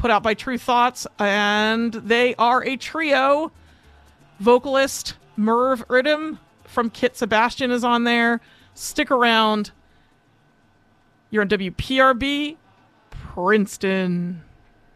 put out by True Thoughts, and they are a trio. Vocalist Merv Erdem from Kit Sebastian is on there. Stick around. You're on WPRB, Princeton.